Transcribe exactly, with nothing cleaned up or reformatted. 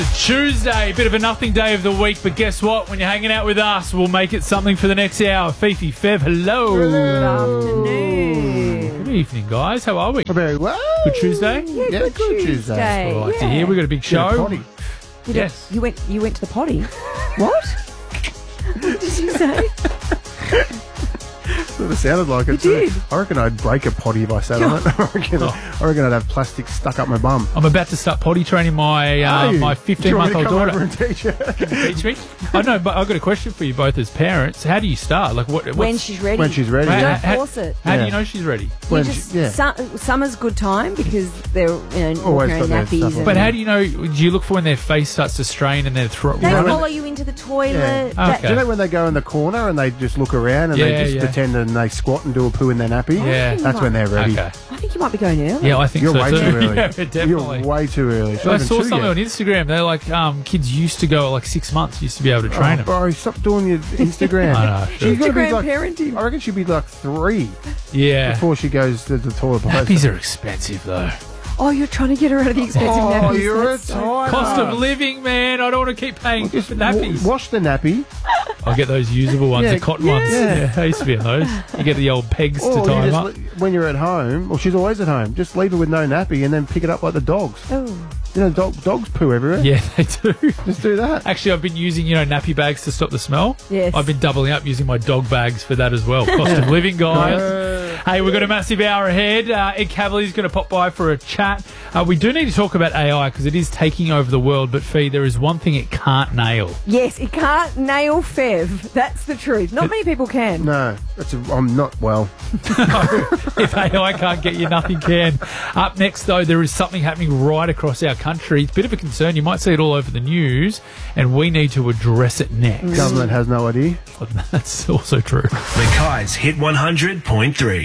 Tuesday, bit of a nothing day of the week, but guess what? When you're hanging out with us, we'll make it something for the next hour. Fifi, Fev, hello. Good afternoon. Good evening, guys. How are we? Very well. Good Tuesday? Yeah, Yeah, good, good Tuesday. Tuesday. That's what I like to Yeah. hear. We've got a big Yeah, show. potty. You Yes. You went. You went to the potty. What? What did you say? That's what it sounded like. You It's, uh, did. I reckon I'd break a potty if I sat on it. I reckon, Oh. I reckon I'd have plastic stuck up my bum. I'm about to start potty training my uh, Are you? my Do you want me to fifteen-month-old come daughter. over and teach you? Teach me. I know, but I've got a question for you both as parents. How do you start? Like, what? When what's- she's ready. When she's ready. How- Don't how- force it. How do Yeah. you know she's ready? When you she- just, yeah. su- summer's good time because they're you know Always walking around got their nappies. stuff on. And But how do you know? Do you look for when their face starts to strain and their throat? they know, when follow you into the toilet. Yeah. That- Okay. Do you know when they go in the corner and they just look around and Yeah, they just yeah. pretend and they squat and do a poo in their nappy? Yeah. That's when they're ready. Okay. I think you might be going early. Yeah, I think You're so way too. too early. Yeah, definitely. You're way too early. She's But I not saw even two something yet. on Instagram. They're like, um, kids used to go at like six months. Used to be able to train Oh, them. bro, stop doing your Instagram. I know, sure. She's gotta be Instagram like, parenting. I reckon she'd be like three Yeah. before she goes to the toilet. Nappies are expensive though. Oh, you're trying to get her out of the expensive Oh, nappies. you're a That's so- tight Cost of ass. living, man. I don't want to keep paying Just for nappies. wa- wash the nappy. I'll get those usable ones, Yeah, the cotton yeah. ones. Yeah, I used to be on those. You get the old pegs to Or tie you them just, up. le- when you're at home, well, she's always at home. Just leave her with no nappy and then pick it up like the dogs. Oh. You know, dog, dogs poo everywhere. Yeah, they do. Just do that. Actually, I've been using, you know, nappy bags to stop the smell. Yes. I've been doubling up using my dog bags for that as well. Cost of living, guys. Uh, Hey, we've got a massive hour ahead. Uh, Ed Cavalier's going to pop by for a chat. Uh, we do need to talk about A I because it is taking over the world. But, Fee, there is one thing it can't nail. Yes, it can't nail Fev. That's the truth. Not many people can. no, it's a, I'm not well. If A I can't get you, nothing can. Up next, though, there is something happening right across our country. It's a bit of a concern. You might see it all over the news, and we need to address it next. Government has no idea. That's also true. Mackay's Hit one hundred point three.